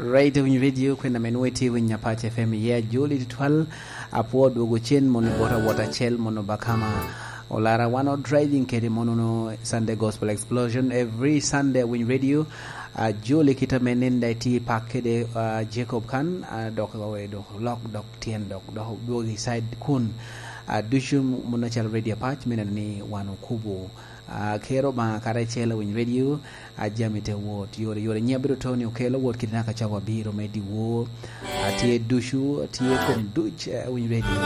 Radio in radio kwenda menueti winya Pache FM ya Juli 12 apo dogo chen mono bora water chel mono bakama olara one driving kede mono no Sunday Gospel Explosion every Sunday win radio Juli kita menenda ti pakede Jacob kan dok we dok lock dok tien dok dogi side kun dushum mono chel radio patch menani wano kubo kero ma kare chela win radio ajamite wot yore nyabro toni okelo wot kinaka chawa biro medi wo atie dushu atie kom duch win radio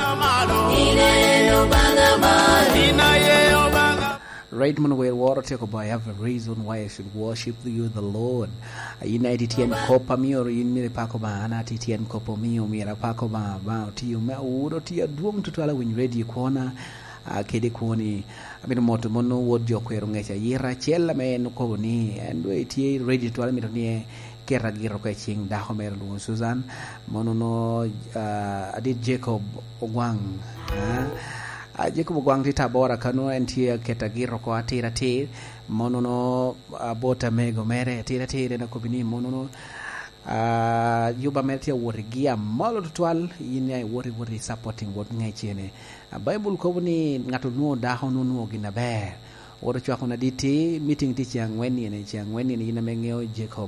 right man where water take by have a reason why I should worship you the Lord united tien kopa mi or in mi pako ba anati tien kopo mi o mira pako ba ti me uro ti adum tutala win radio kona kede koni abino moto mono wod jokwero ngecha yira chella men ko ni and we ti ready to almiro ni kera giro ko ching da ho mer lu Susan mono no adit Jacob Ogwang Jacob Ogwang ti tabora kano entie keta giro ko atira te mono no bota mego mere atira te na ko bini mono no yuba metia worigia malo tutwal yini wori supporting what ngechene Bible ko ni ngato no da hono no gina be woro chwa ko na diti meeting ti chiang weni ni ina mengeo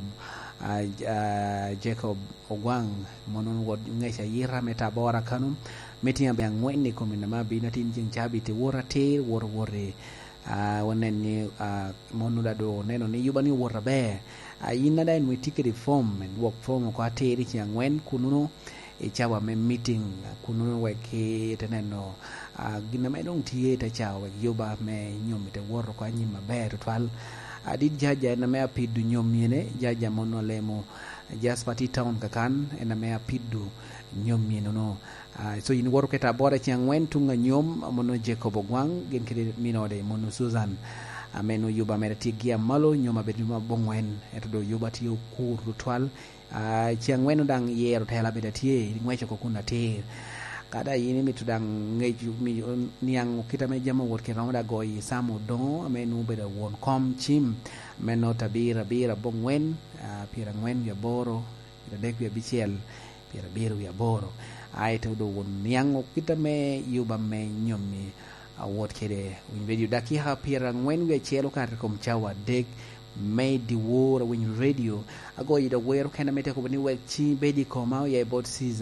Jacob Ogwang mono wod ngecha yira meta bora kanum meeting be ngweni ko mina mabi na tin jing chabi te worate wore wonen ni mono da do neno ni yuba ni wora be ina da en ticket form and work form ko ateri chiang wen kununo e chawa me meeting kununo weke teneno gina me dong tie ta chawa yoba me nyomite woro ko anyima ber twal adit jaja na me apidu nyomine jaja mono lemo Jaspati town kakan ena me apidu nyomine no so in woro keta bora chiang wen tunga nyom mono Jacob Ogwang gen kede minode mono Susan ameno yuba meratigia malo nyoma beduma bongwen eto yuba tiyo kur rutwal chiang wenu dang yero tela bedatie ngwecho ko kuna te kada yini mitudang ngeju mi niang kita me jama wot ke ramada goyi samu don amenu beda won kom chim meno tabira bongwen pira ngwen ya boro ida dek ya bichel pira biru ya boro aito do won niang kita me yuba me nyomi award kede win radio daki ha pira ngwen we chelo kar kom chawa dek made the war win radio ago ida wero kana mete ko ni we chi bedi ko ma ya bot season